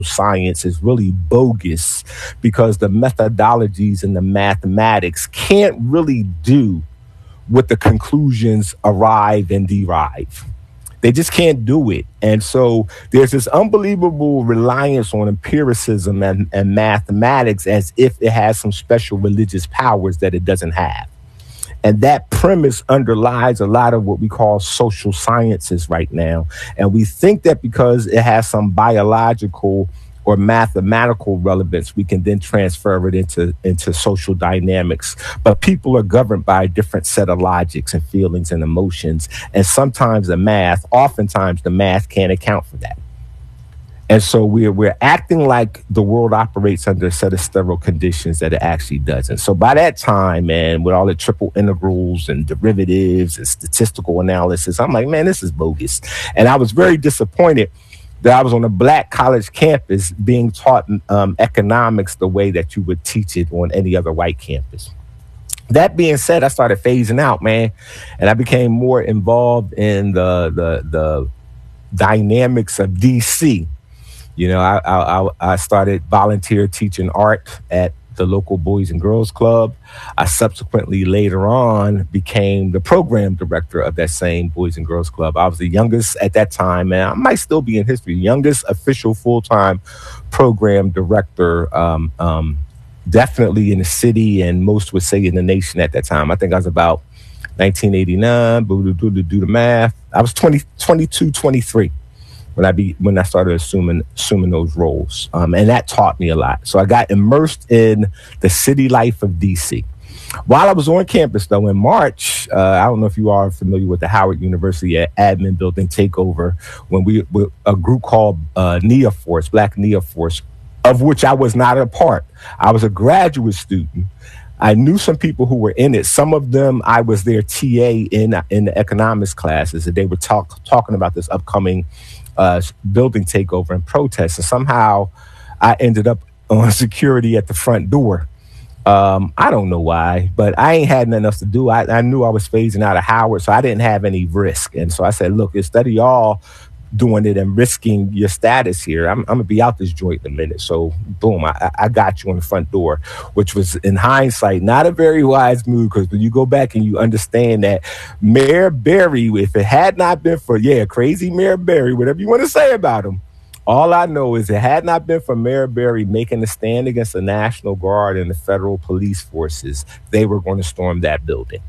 science is really bogus because the methodologies and the mathematics can't really do what the conclusions arrive and derive. They just can't do it. And so there's this unbelievable reliance on empiricism and mathematics as if it has some special religious powers that it doesn't have. And that premise underlies a lot of what we call social sciences right now. And we think that because it has some biological or mathematical relevance, we can then transfer it into social dynamics. But people are governed by a different set of logics and feelings and emotions. And oftentimes the math can't account for that. And so we're acting like the world operates under a set of sterile conditions that it actually doesn't. So by that time, man, with all the triple integrals and derivatives and statistical analysis, I'm like, man, this is bogus. And I was very disappointed that I was on a Black college campus being taught economics the way that you would teach it on any other white campus. That being said, I started phasing out, man, and I became more involved in the dynamics of DC. You know, I started volunteer teaching art at the local Boys and Girls Club. I subsequently later on became the program director of that same Boys and Girls Club. I was the youngest at that time, and I might still be in history, youngest official full-time program director, definitely in the city, and most would say in the nation at that time. I think I was about 1989, do the math. I was 22, 23. When I started assuming those roles, and that taught me a lot. So I got immersed in the city life of DC. While I was on campus, though, in March, I don't know if you are familiar with the Howard University admin building takeover, when a group called NEA Force, Black NEA Force, of which I was not a part. I was a graduate student. I knew some people who were in it. Some of them, I was their TA in the economics classes, and they were talking about this upcoming building takeover and protest. And somehow I ended up on security at the front door. I don't know why, but I ain't had nothing else to do. I knew I was phasing out of Howard, so I didn't have any risk. And so I said, look, instead of y'all doing it and risking your status here, I'm going to be out this joint in a minute. So boom, I got you on the front door, which was in hindsight not a very wise move, because when you go back and you understand that Mayor Berry, if it had not been for, crazy Mayor Berry, whatever you want to say about him, all I know is it had not been for Mayor Berry making a stand against the National Guard and the federal police forces, they were going to storm that building.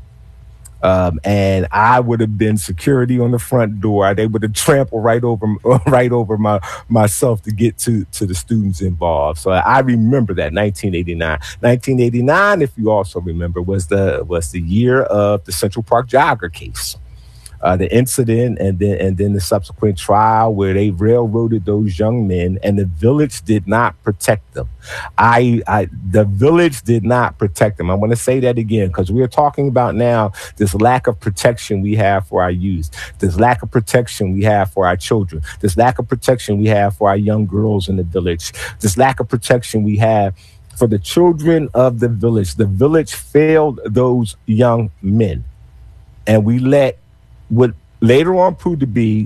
And I would have been security on the front door. They would have trampled right over myself to get to the students involved. So I remember that 1989. 1989, if you also remember, was the year of the Central Park jogger case. The incident and then the subsequent trial where they railroaded those young men, and the village did not protect them. The village did not protect them. I want to say that again, because we're talking about now this lack of protection we have for our youth, this lack of protection we have for our children, this lack of protection we have for our young girls in the village, this lack of protection we have for the children of the village. The village failed those young men, and we let what later on proved to be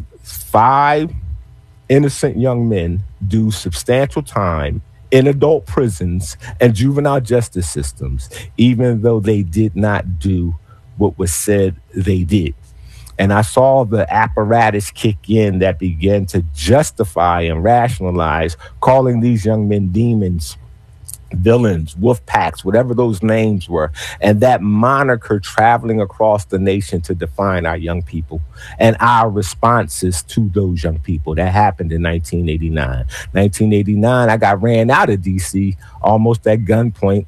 5 innocent young men do substantial time in adult prisons and juvenile justice systems, even though they did not do what was said they did. And I saw the apparatus kick in that began to justify and rationalize calling these young men demons, villains, wolf packs, whatever those names were, and that moniker traveling across the nation to define our young people and our responses to those young people. That happened in 1989. 1989, I got ran out of DC almost at gunpoint,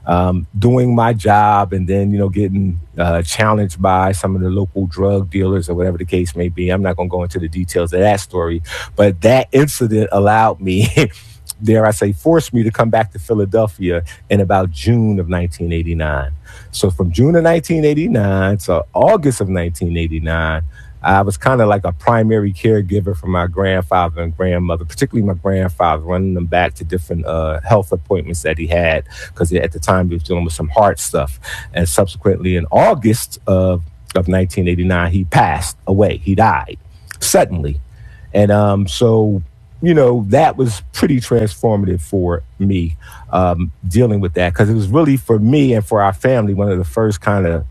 doing my job, and then getting challenged by some of the local drug dealers or whatever the case may be. I'm not going to go into the details of that story, but that incident allowed me dare I say, forced me to come back to Philadelphia in about June of 1989. So from June of 1989 to August of 1989, I was kind of like a primary caregiver for my grandfather and grandmother, particularly my grandfather, running them back to different health appointments that he had, because at the time he was dealing with some heart stuff. And subsequently in August of 1989, he passed away. He died suddenly. And so that was pretty transformative for me, dealing with that, because it was really, for me and for our family, one of the first kind of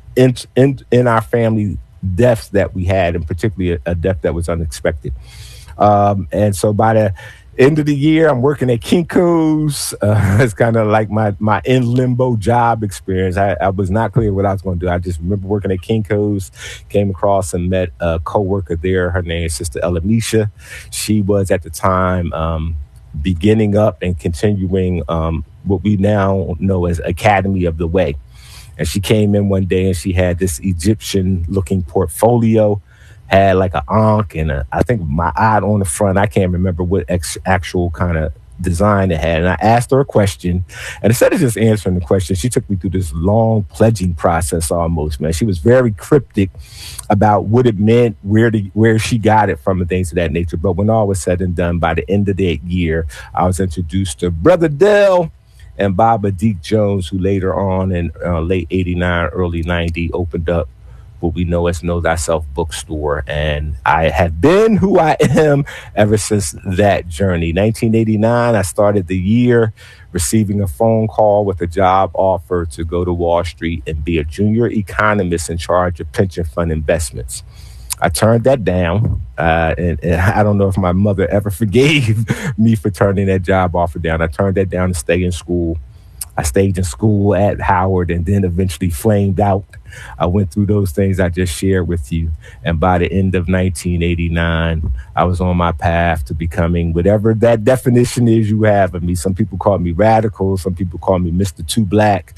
in our family deaths that we had, and particularly a death that was unexpected. And so by the end of the year, I'm working at Kinko's. It's kind of like my in limbo job experience. I was not clear what I was going to do. I just remember working at Kinko's, came across and met a coworker there. Her name is Sister Elamisha. She was at the time beginning up and continuing what we now know as Academy of the Way. And she came in one day and she had this Egyptian looking portfolio, had like an ankh and I think my eye on the front. I can't remember what actual kind of design it had. And I asked her a question, and instead of just answering the question, she took me through this long pledging process almost, man. She was very cryptic about what it meant, where she got it from, and things of that nature. But when all was said and done, by the end of that year, I was introduced to Brother Dell and Baba Deke Jones, who later on in late 89, early 90, opened up what we know as Know Thyself Bookstore. And I have been who I am ever since that journey. 1989, I started the year receiving a phone call with a job offer to go to Wall Street and be a junior economist in charge of pension fund investments. I turned that down, and I don't know if my mother ever forgave me for turning that job offer down. I turned that down to stay in school. I stayed in school at Howard and then eventually flamed out. I went through those things I just shared with you. And by the end of 1989, I was on my path to becoming whatever that definition is you have of me. Some people call me radical. Some people call me Mr. Too Black,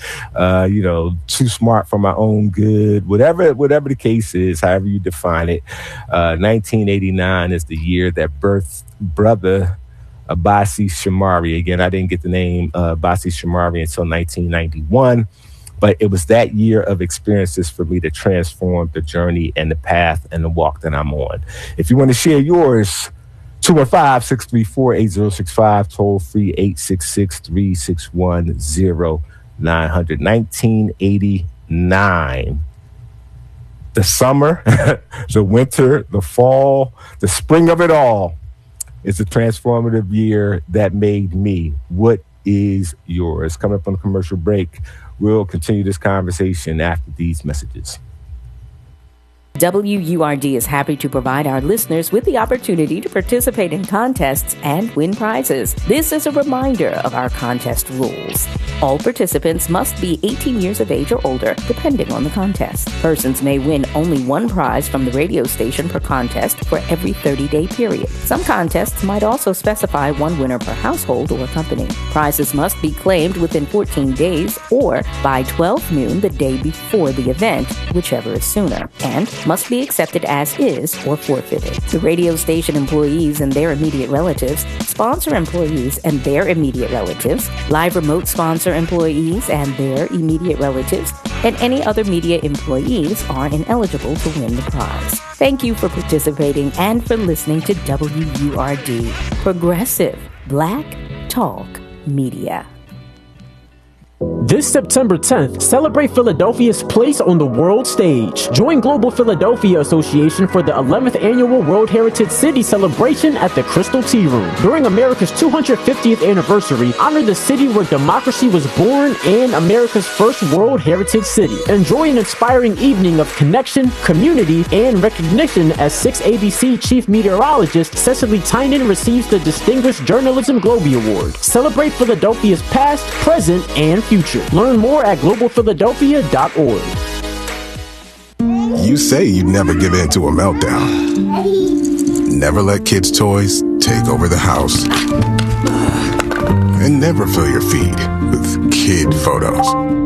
too smart for my own good, whatever the case is, however you define it. 1989 is the year that birthed Brother Abbasi Shamari. Again, I didn't get the name Abbasi Shamari until 1991, but it was that year of experiences for me to transform the journey and the path and the walk that I'm on. If you want to share yours, 215-634-8065, toll free 866-361-0900. 1989. The summer, the winter, the fall, the spring of it all. It's a transformative year that made me. What is yours? Coming up on the commercial break, we'll continue this conversation after these messages. WURD is happy to provide our listeners with the opportunity to participate in contests and win prizes. This is a reminder of our contest rules. All participants must be 18 years of age or older, depending on the contest. Persons may win only one prize from the radio station per contest for every 30-day period. Some contests might also specify one winner per household or company. Prizes must be claimed within 14 days or by 12 noon the day before the event, whichever is sooner, and must be accepted as is or forfeited. The radio station employees and their immediate relatives, sponsor employees and their immediate relatives, live remote sponsor employees and their immediate relatives, and any other media employees are ineligible to win the prize. Thank you for participating and for listening to WURD, Progressive Black Talk Media. This September 10th, celebrate Philadelphia's place on the world stage. Join Global Philadelphia Association for the 11th Annual World Heritage City Celebration at the Crystal Tea Room. During America's 250th anniversary, honor the city where democracy was born and America's first World Heritage City. Enjoy an inspiring evening of connection, community, and recognition as 6ABC Chief Meteorologist Cecily Tynan receives the Distinguished Journalism Globie Award. Celebrate Philadelphia's past, present, and future. Learn more at globalphiladelphia.org. You say you'd never give in to a meltdown. Never let kids' toys take over the house. And never fill your feed with kid photos.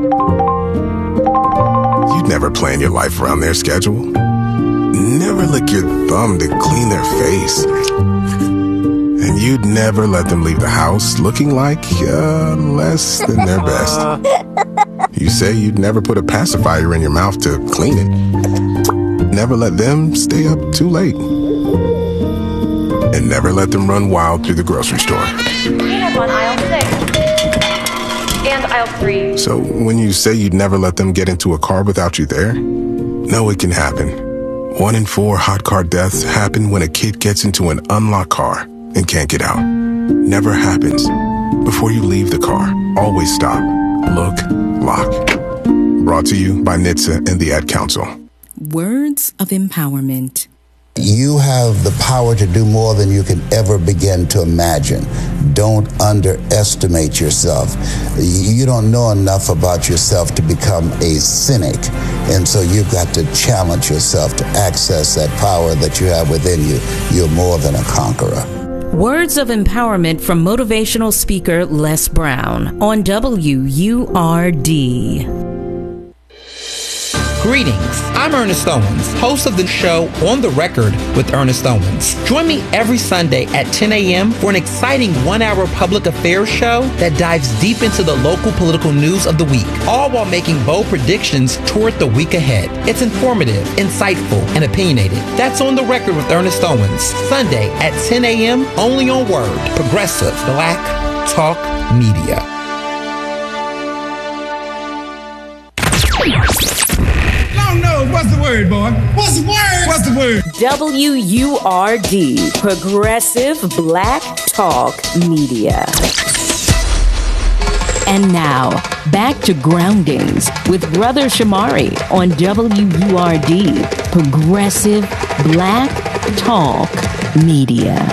You'd never plan your life around their schedule. Never lick your thumb to clean their face. And you'd never let them leave the house looking like less than their best. You say you'd never put a pacifier in your mouth to clean it. Never let them stay up too late. And never let them run wild through the grocery store. We have on aisle 6 and aisle 3. So when you say you'd never let them get into a car without you there, no, it can happen. 1 in 4 hot car deaths happen when a kid gets into an unlocked car. and can't get out. Never happens. Before you leave the car, always stop, look, lock. Brought to you by NHTSA and the Ad Council. Words of empowerment. You have the power to do more than you can ever begin to imagine. Don't underestimate yourself. You don't know enough about yourself to become a cynic. And so you've got to challenge yourself to access that power that you have within you. You're more than a conqueror. Words of empowerment from motivational speaker Les Brown on WURD. Greetings, I'm Ernest Owens, host of the show On the Record with Ernest Owens. Join me every Sunday at 10 a.m. for an exciting 1-hour public affairs show that dives deep into the local political news of the week, all while making bold predictions toward the week ahead. It's informative, insightful, and opinionated. That's On the Record with Ernest Owens, Sunday at 10 a.m. only on Word, Progressive Black Talk Media. No, what's the word, boy? What's the word? What's the word? WURD, Progressive Black Talk Media. And now, back to Groundings with Brother Shamari on WURD, Progressive Black Talk Media.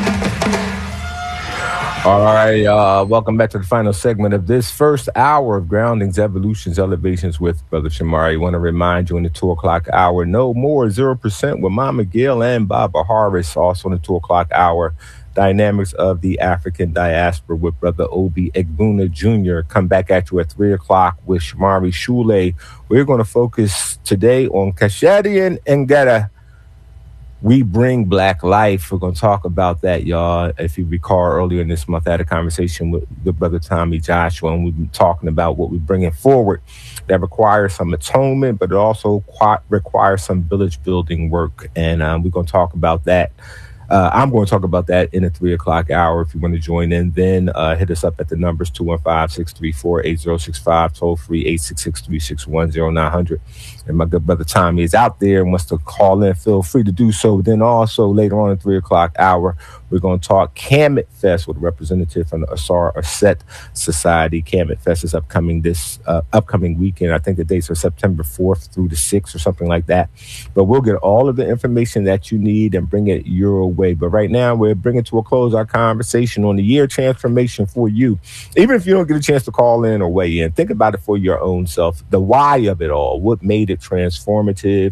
All right, welcome back to the final segment of this first hour of Groundings, Evolutions, Elevations with Brother Shamari. I want to remind you in the 2 o'clock hour, no more 0% with Mama Gail and Baba Harris. Also in the 2 o'clock hour, Dynamics of the African Diaspora with Brother Obi Egbuna Jr. Come back at you at 3 o'clock with Shamari Shule. We're going to focus today on Kashedi Ngeta. We bring Black life. We're going to talk about that, y'all. If you recall, earlier in this month, I had a conversation with Brother Tommy Joshua, and we've been talking about what we're bringing forward that requires some atonement, but it also requires some village building work. And we're going to talk about that. I'm going to talk about that in the 3 o'clock hour. If you want to join in, then hit us up at the numbers 215-634-8065, toll free 866-361-0900. And my good brother Tommy is out there and wants to call in. Feel free to do so. Then also later on in the 3 o'clock hour, we're going to talk Kemet Fest with a representative from the Asar Aset Society. Kemet Fest is upcoming this upcoming weekend. I think the dates are September 4th through the 6th or something like that. But we'll get all of the information that you need and bring it your way. But right now, we're bringing to a close our conversation on the year transformation for you. Even if you don't get a chance to call in or weigh in, think about it for your own self. The why of it all. What made it transformative?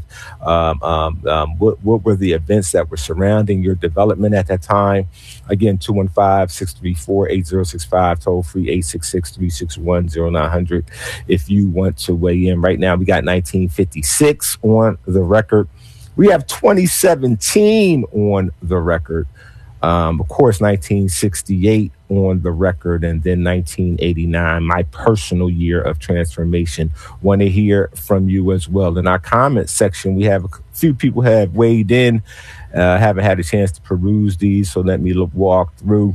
What were the events that were surrounding your development at that time? Again, 215-634-8065, toll free 866-361-0900. If you want to weigh in right now, we got 1956 on the record. We have 2017 on the record. Of course, 1968 on the record, and then 1989, my personal year of transformation. Want to hear from you as well. In our comment section, we have a few people have weighed in. Haven't had a chance to peruse these, so let me walk through.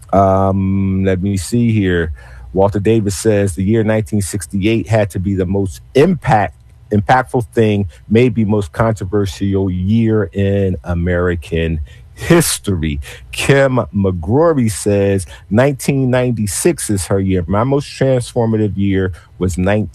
Let me see here. Walter Davis says the year 1968 had to be the most impactful thing, maybe most controversial year in American history. Kim McGrory says 1996 is her year. My most transformative year was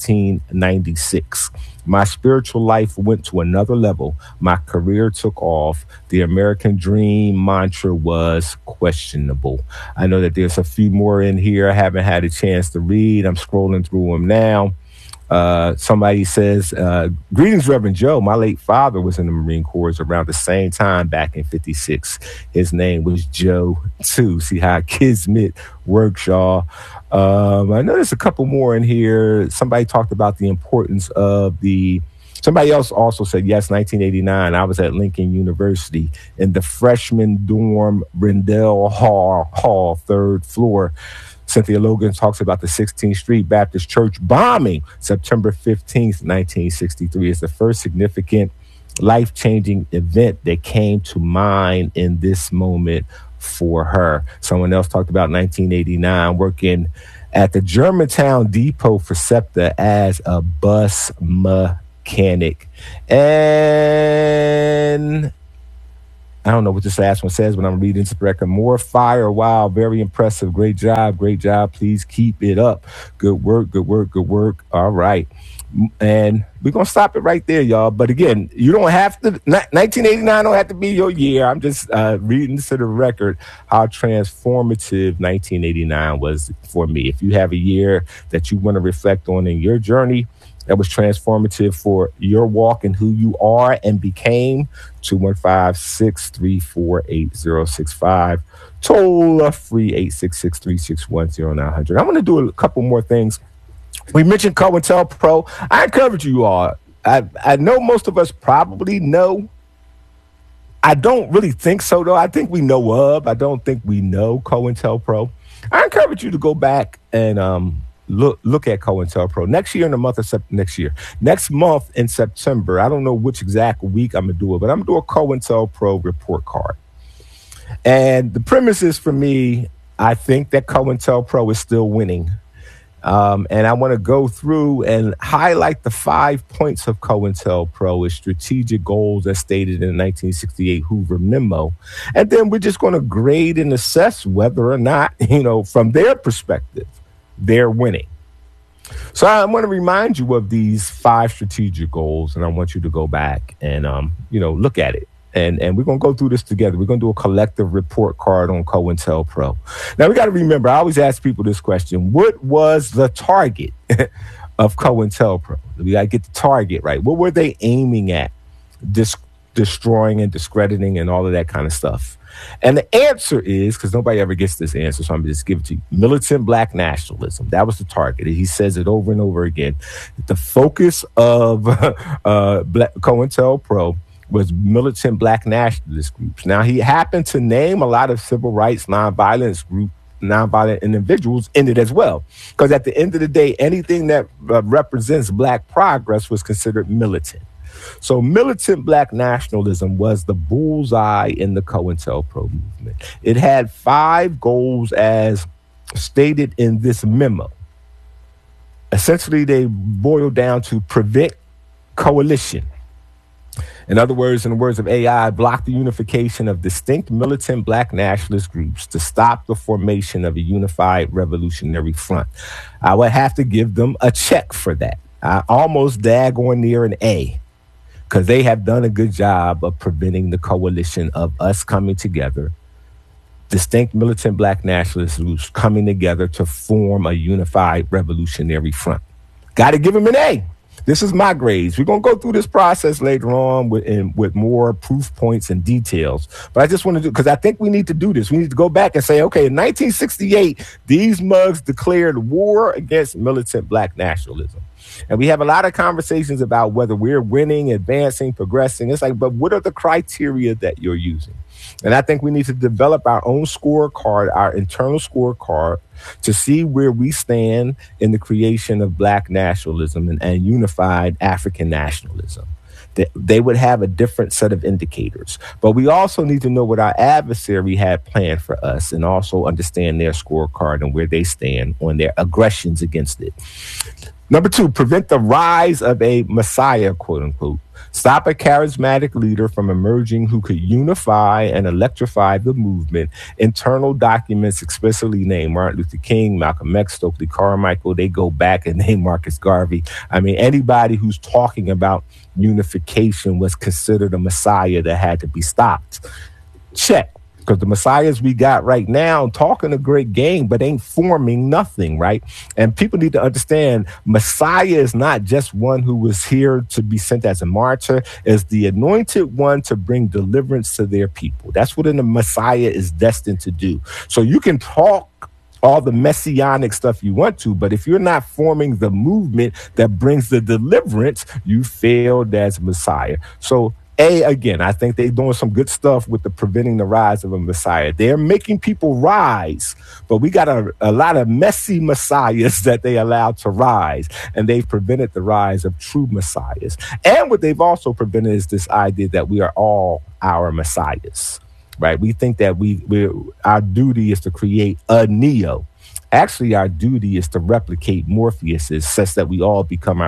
1996. My spiritual life went to another level. My career took off. The American dream mantra was questionable. I know that there's a few more in here I haven't had a chance to read. I'm scrolling through them now. Somebody says, greetings, Reverend Joe. My late father was in the Marine Corps around the same time back in 56. His name was Joe, too. See how Kismet works, y'all. I know there's a couple more in here. Somebody talked about the importance of somebody else also said, yes, 1989. I was at Lincoln University in the freshman dorm, Rendell Hall, 3rd floor. Cynthia Logan talks about the 16th Street Baptist Church bombing September 15th, 1963 is the first significant life-changing event that came to mind in this moment for her. Someone else talked about 1989, working at the Germantown Depot for SEPTA as a bus mechanic. And I don't know what this last one says, but I'm reading into the record. More fire. Wow. Very impressive. Great job. Great job. Please keep it up. Good work. Good work. Good work. All right. And we're going to stop it right there, y'all. But again, you don't have to, 1989 don't have to be your year. I'm just reading to the record how transformative 1989 was for me. If you have a year that you want to reflect on in your journey, that was transformative for your walk and who you are and became, 215-634-8065. Toll free 866-361-0900. I'm going to do a couple more things. We mentioned COINTELPRO. I encourage you all. I know most of us probably know. I don't really think so, though. I think we know of. I don't think we know COINTELPRO. I encourage you to go back and look at COINTELPRO next month in September. I don't know which exact week I'm gonna do it, but I'm gonna do a COINTELPRO report card. And the premise is, for me, I think that COINTELPRO is still winning. And I want to go through and highlight the 5 points of COINTELPRO as strategic goals as stated in the 1968 Hoover Memo. And then we're just going to grade and assess whether or not, from their perspective, they're winning. So I want to remind you of these 5 strategic goals, and I want you to go back and, look at it. And we're going to go through this together. We're going to do a collective report card on COINTELPRO. Now, we got to remember, I always ask people this question. What was the target of COINTELPRO? We got to get the target right. What were they aiming at? Destroying and discrediting and all of that kind of stuff. And the answer is, because nobody ever gets this answer, so I'm going to just give it to you. Militant black nationalism. That was the target. He says it over and over again. The focus of COINTELPRO was militant black nationalist groups. Now, he happened to name a lot of civil rights, nonviolent individuals in it as well. Because at the end of the day, anything that represents black progress was considered militant. So militant black nationalism was the bullseye in the COINTELPRO movement. It had 5 goals as stated in this memo. Essentially, they boil down to prevent coalition. In other words, in the words of AI, block the unification of distinct militant black nationalist groups to stop the formation of a unified revolutionary front. I would have to give them a check for that. I almost daggone near an A, because they have done a good job of preventing the coalition of us coming together, distinct militant black nationalist groups coming together to form a unified revolutionary front. Got to give them an A. This is my grades. We're going to go through this process later on with more proof points and details. But I just want to do, because I think we need to do this. We need to go back and say, okay, in 1968, these mugs declared war against militant black nationalism. And we have a lot of conversations about whether we're winning, advancing, progressing. It's like, but what are the criteria that you're using? And I think we need to develop our own scorecard, our internal scorecard, to see where we stand in the creation of black nationalism and unified African nationalism. They would have a different set of indicators. But we also need to know what our adversary had planned for us and also understand their scorecard and where they stand on their aggressions against it. Number 2, prevent the rise of a messiah, quote unquote. Stop a charismatic leader from emerging who could unify and electrify the movement. Internal documents explicitly name Martin Luther King, Malcolm X, Stokely Carmichael. They go back and name Marcus Garvey. I mean, anybody who's talking about unification was considered a messiah that had to be stopped. Check. Because the messiahs we got right now talking a great game, but ain't forming nothing, right? And people need to understand Messiah is not just one who was here to be sent as a martyr, is the anointed one to bring deliverance to their people. That's what the Messiah is destined to do. So you can talk all the messianic stuff you want to, but if you're not forming the movement that brings the deliverance, you failed as Messiah. So again, I think they're doing some good stuff with the preventing the rise of a messiah. They're making people rise, but we got a lot of messy messiahs that they allowed to rise, and they've prevented the rise of true messiahs. And what they've also prevented is this idea that we are all our messiahs, right? We think that our duty is to create a neo Actually, our duty is to replicate Morpheuses such that we all become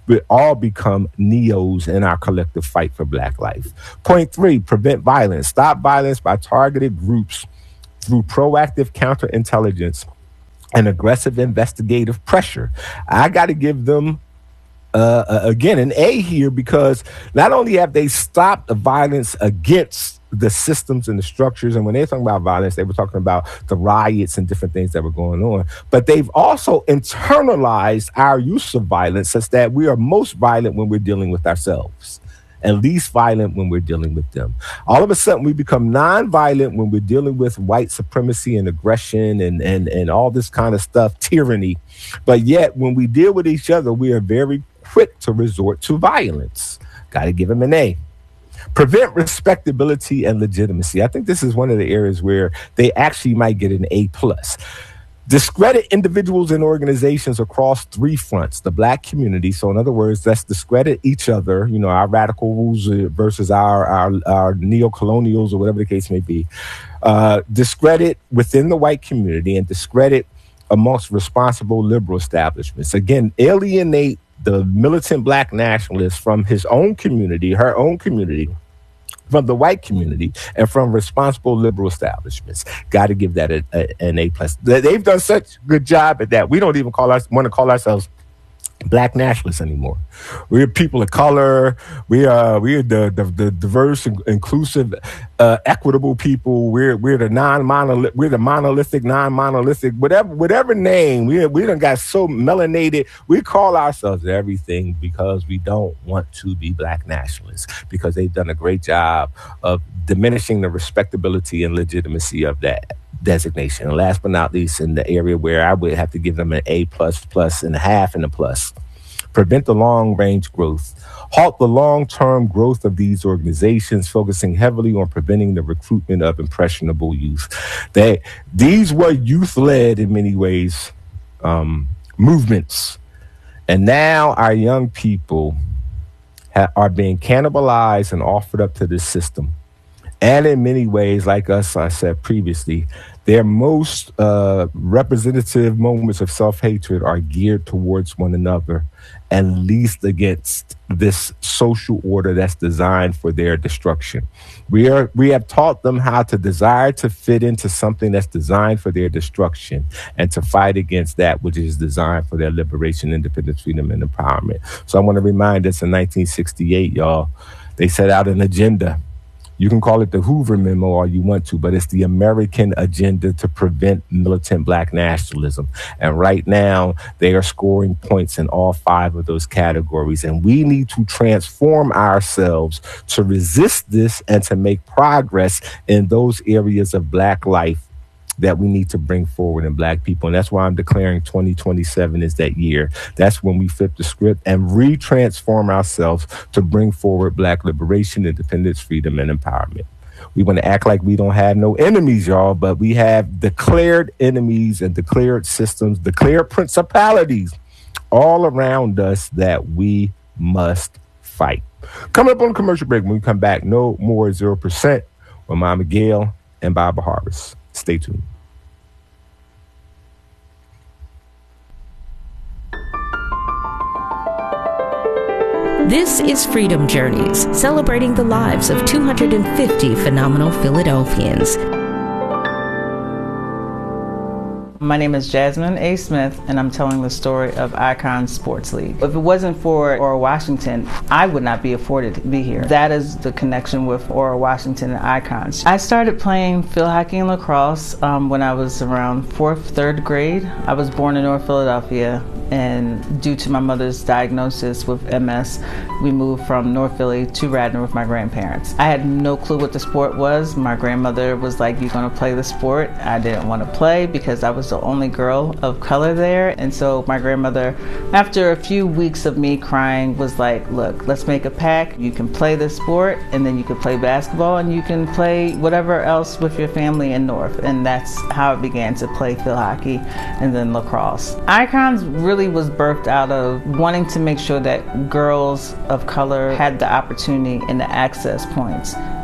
Neos in our collective fight for Black life. Point 3, prevent violence. Stop violence by targeted groups through proactive counterintelligence and aggressive investigative pressure. I got to give them again an A here, because not only have they stopped the violence against the systems and the structures, and when they're talking about violence, they were talking about the riots and different things that were going on, but they've also internalized our use of violence such that we are most violent when we're dealing with ourselves and least violent when we're dealing with them. All of a sudden, we become non-violent when we're dealing with white supremacy and aggression and all this kind of stuff, tyranny. But yet, when we deal with each other, we are very quick to resort to violence. Got to give them an A. Prevent respectability and legitimacy. I think this is one of the areas where they actually might get an A+. Discredit individuals and organizations across 3 fronts. The Black community, so in other words, let's discredit each other, you know, our radicals versus our neo-colonials or whatever the case may be. Discredit within the white community and discredit amongst responsible liberal establishments. Again, alienate the militant Black nationalist from his own community, her own community, from the white community, and from responsible liberal establishments. Got to give that an A+. They've done such a good job at that. We don't even want to call ourselves Black nationalists anymore. We're people of color. We are the diverse, inclusive, equitable people. We're the monolithic, non-monolithic, whatever name. We done got so melanated. We call ourselves everything because we don't want to be Black nationalists, because they've done a great job of diminishing the respectability and legitimacy of that designation. And last but not least, in the area where I would have to give them an A++ and a half and a plus, prevent the long-range growth. Halt the long-term growth of these organizations, focusing heavily on preventing the recruitment of impressionable youth. These were youth-led in many ways movements. And now our young people are being cannibalized and offered up to this system. And in many ways, like I said previously, their most representative moments of self-hatred are geared towards one another and least against this social order that's designed for their destruction. We have taught them how to desire to fit into something that's designed for their destruction and to fight against that which is designed for their liberation, independence, freedom, and empowerment. So I want to remind us in 1968, y'all, they set out an agenda. You can call it the Hoover Memo all you want to, but it's the American agenda to prevent militant Black nationalism. And right now, they are scoring points in all 5 of those categories. And we need to transform ourselves to resist this and to make progress in those areas of Black life that we need to bring forward in Black people. And that's why I'm declaring 2027 is that year. That's when we flip the script and retransform ourselves to bring forward Black liberation, independence, freedom, and empowerment. We want to act like we don't have no enemies, y'all, but we have declared enemies and declared systems, declared principalities all around us that we must fight. Coming up on a commercial break, when we come back, no more 0% with Mama Gail and Barbara Harris. Stay tuned. This is Freedom Journeys, celebrating the lives of 250 phenomenal Philadelphians. My name is Jasmine A. Smith, and I'm telling the story of Icon Sports League. If it wasn't for Oral Washington, I would not be afforded to be here. That is the connection with Oral Washington and Icons. I started playing field hockey and lacrosse when I was around 4th, 3rd grade. I was born in North Philadelphia, and due to my mother's diagnosis with MS, we moved from North Philly to Radnor with my grandparents. I had no clue what the sport was. My grandmother was like, "You're gonna play the sport." I didn't want to play because I was the only girl of color there. And so my grandmother, after a few weeks of me crying, was like, "Look, let's make a pact. You can play this sport, and then you can play basketball, and you can play whatever else with your family in North." And that's how I began to play field hockey and then lacrosse. Icons really was birthed out of wanting to make sure that girls of color had the opportunity and the access points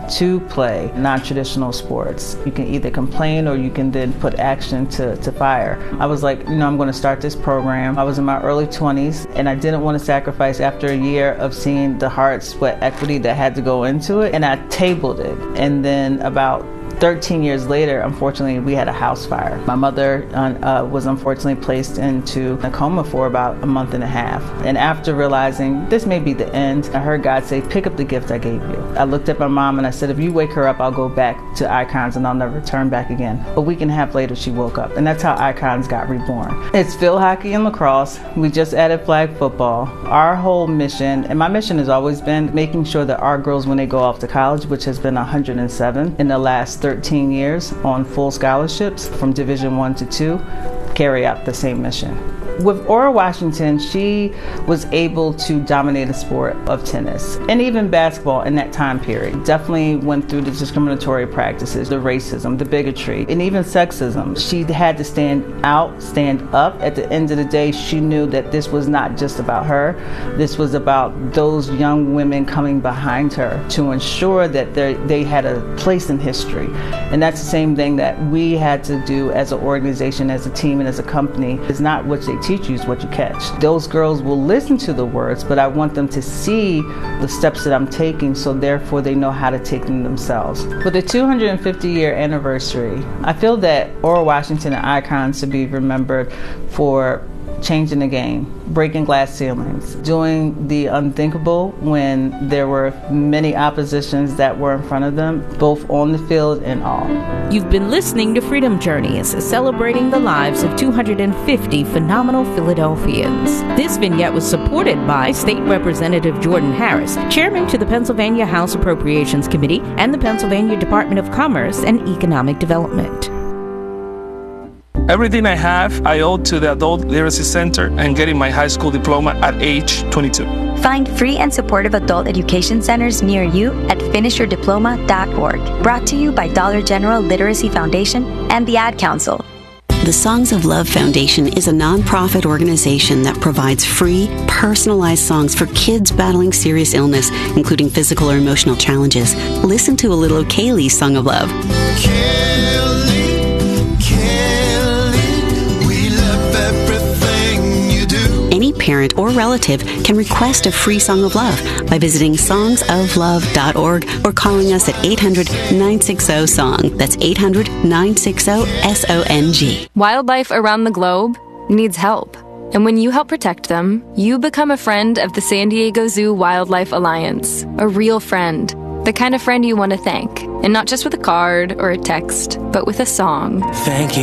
to play non-traditional sports. You can either complain or you can then put action to fire. I was like, I'm going to start this program. I was in my early 20s and I didn't want to sacrifice after a year of seeing the hard sweat equity that had to go into it, and I tabled it. And then about 13 years later, unfortunately, we had a house fire. My mother was unfortunately placed into a coma for about a month and a half. And after realizing this may be the end, I heard God say, pick up the gift I gave you. I looked at my mom and I said, if you wake her up, I'll go back to Icons and I'll never return back again. A week and a half later, she woke up. And that's how Icons got reborn. It's field hockey and lacrosse. We just added flag football. Our whole mission, and my mission has always been making sure that our girls, when they go off to college, which has been 107 in the last 13 years on full scholarships from Division I to II, carry out the same mission. With Ora Washington, she was able to dominate the sport of tennis and even basketball in that time period. Definitely went through the discriminatory practices, the racism, the bigotry, and even sexism. She had to stand up. At the end of the day, she knew that this was not just about her. This was about those young women coming behind her to ensure that they had a place in history. And that's the same thing that we had to do as an organization, as a team, and as a company. It's not what they teach you, is what you catch. Those girls will listen to the words, but I want them to see the steps that I'm taking, so therefore they know how to take them themselves. For the 250-year anniversary, I feel that Ora Washington and Icons should be remembered for changing the game, breaking glass ceilings, doing the unthinkable when there were many oppositions that were in front of them, both on the field and off. You've been listening to Freedom Journeys, celebrating the lives of 250 phenomenal Philadelphians. This vignette was supported by State Representative Jordan Harris, Chairman to the Pennsylvania House Appropriations Committee and the Pennsylvania Department of Commerce and Economic Development. Everything I have, I owe to the Adult Literacy Center and getting my high school diploma at age 22. Find free and supportive adult education centers near you at finishyourdiploma.org. Brought to you by Dollar General Literacy Foundation and the Ad Council. The Songs of Love Foundation is a nonprofit organization that provides free, personalized songs for kids battling serious illness, including physical or emotional challenges. Listen to a little of Kaylee's Song of Love. Any parent or relative can request a free Song of Love by visiting songsoflove.org or calling us at 800-960-SONG. That's 800-960-SONG. Wildlife around the globe needs help. And when you help protect them, you become a friend of the San Diego Zoo Wildlife Alliance. A real friend. The kind of friend you want to thank. And not just with a card or a text, but with a song. Thank you